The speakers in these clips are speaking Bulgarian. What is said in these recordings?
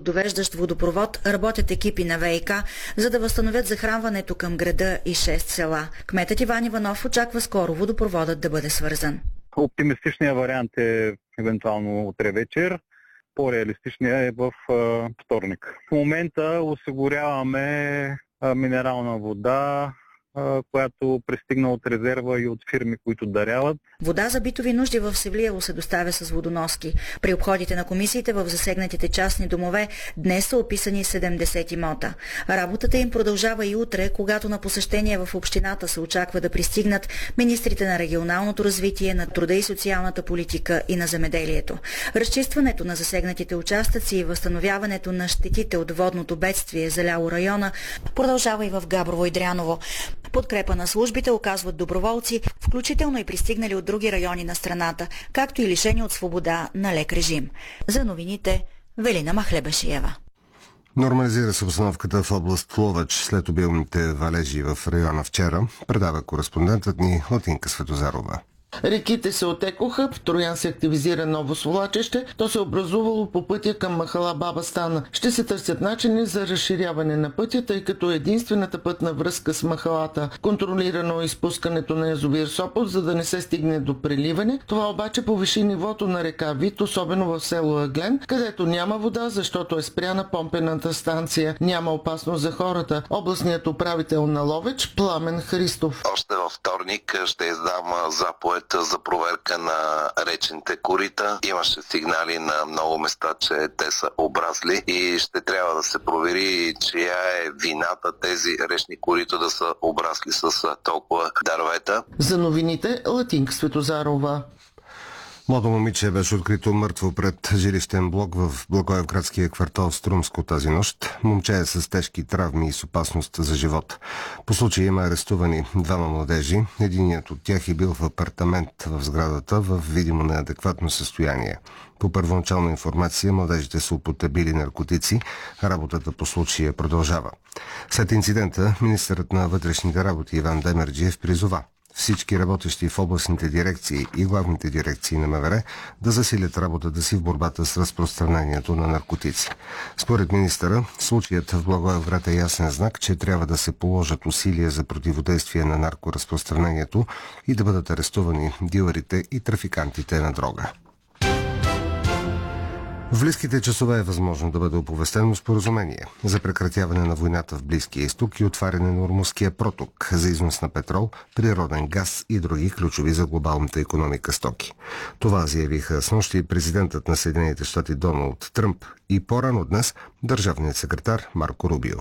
довеждащ водопровод работят екипи на ВиК, за да възстановят захранването към града и 6 села. Кметът Иван Иванов очаква скоро водопроводът да бъде свързан. Оптимистичният вариант е евентуално утре вечер. По-реалистичният е в вторник. В момента осигуряваме минерална вода, която пристигна от резерва и от фирми, които даряват. Вода за битови нужди в Севлиево се доставя с водоноски. При обходите на комисиите в засегнатите частни домове днес са описани 70 имота. Работата им продължава и утре, когато на посещение в общината се очаква да пристигнат министрите на регионалното развитие, на труда и социалната политика и на земеделието. Разчистването на засегнатите участъци и възстановяването на щетите от водното бедствие, заляло района, продължава и в Габрово и Дряново. Подкрепа на службите оказват доброволци, включително и пристигнали от други райони на страната, както и лишени от свобода на лек режим. За новините Велина Махлебашиева. Нормализира се обстановката в област Ловеч след обилните валежи в района вчера, предава кореспондентът ни Латинка Светозарова. Реките се отекоха, в Троян се активизира ново свлачище, то се образувало по пътя към махала Баба Стана. Ще се търсят начини за разширяване на пътя, тъй като единствената пътна връзка с махалата. Контролирано изпускането на язовир Сопот, за да не се стигне до преливане. Това обаче повиши нивото на река Вит, особено в село Аглен, където няма вода, защото е спряна помпената станция. Няма опасност за хората. Областният управител на Ловеч Пламен Христов. Още във вторник ще издам заповед за проверка на речните корита. Имаше сигнали на много места, че те са обрасли и ще трябва да се провери чия е вината тези речни корита да са обрасли с толкова дървета. За новините Латинка Светозарова. Младо момиче беше открито мъртво пред жилищен блок в благоевградския квартал Струмско тази нощ. Момче е с тежки травми и с опасност за живот. По случай има арестувани двама младежи. Единият от тях е бил в апартамент в сградата в видимо неадекватно състояние. По първоначална информация, младежите са употребили наркотици. Работата по случая продължава. След инцидента, министърът на вътрешните работи Иван Демерджиев призова всички работещи в областните дирекции и главните дирекции на МВР да засилят работата си в борбата с разпространението на наркотици. Според министъра, случаят в Благоевград е ясен знак, че трябва да се положат усилия за противодействие на наркоразпространението и да бъдат арестувани дилърите и трафикантите на дрога. В близките часове е възможно да бъде оповестено споразумение за прекратяване на войната в Близкия изток и отваряне на Ормузския проток за износ на петрол, природен газ и други ключови за глобалната икономика стоки. Това заявиха снощи президентът на Съединените щати Доналд Тръмп и по-рано днес държавният секретар Марко Рубио.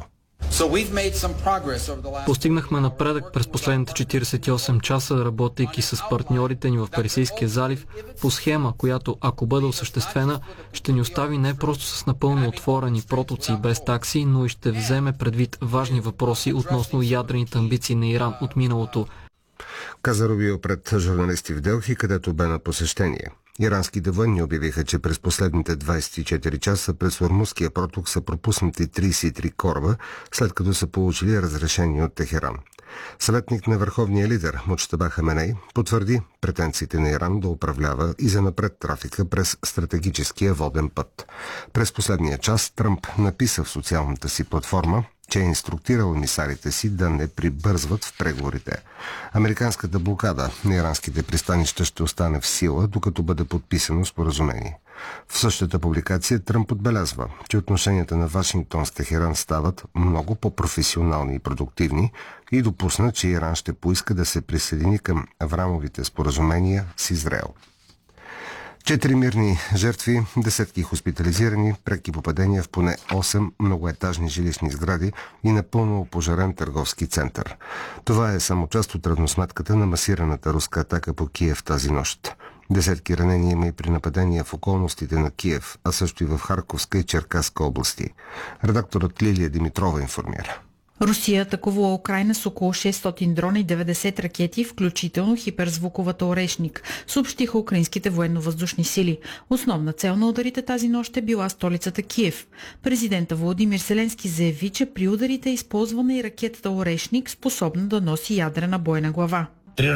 Постигнахме напредък през последните 48 часа, работейки с партньорите ни в Персийския залив по схема, която, ако бъде осъществена, ще ни остави не просто с напълно отворени протоци и без такси, но и ще вземе предвид важни въпроси относно ядрените амбиции на Иран от миналото. Каза Рубио пред журналисти в Делхи, където бе на посещение. Иранските военни обявиха, че през последните 24 часа през Ормузския проток са пропуснати 33 кораба, след като са получили разрешение от Техеран. Съветник на върховния лидер Муджтаба Хаменей потвърди претенциите на Иран да управлява и занапред трафика през стратегическия воден път. През последния час Тръмп написа в социалната си платформа, че е инструктирал емисарите си да не прибързват в преговорите. Американската блокада на иранските пристанища ще остане в сила, докато бъде подписано споразумение. В същата публикация Тръмп отбелязва, че отношенията на Вашингтон с Техеран стават много по-професионални и продуктивни и допусна, че Иран ще поиска да се присъедини към Аврамовите споразумения с Израел. 4 мирни жертви, десетки хоспитализирани, преки попадения в поне 8 многоетажни жилищни сгради и напълно опожарен търговски център. Това е само част от равносметката на масираната руска атака по Киев тази нощ. Десетки ранени има и при нападения в околностите на Киев, а също и в Харковска и Черкаска области. Редакторът Лилия Димитрова информира. Русия атакува Украйна с около 600 дрона и 90 ракети, включително хиперзвуковата Орешник, съобщиха украинските военно-въздушни сили. Основна цел на ударите тази нощ е била столицата Киев. Президента Володимир Зеленски заяви, че при ударите е използвана и ракетата Орешник, способна да носи ядрена бойна глава.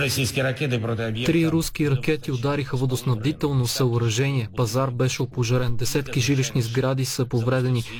3 руски ракети удариха водоснабдително съоръжение. Пазар беше опожарен. Десетки жилищни сгради са повредени.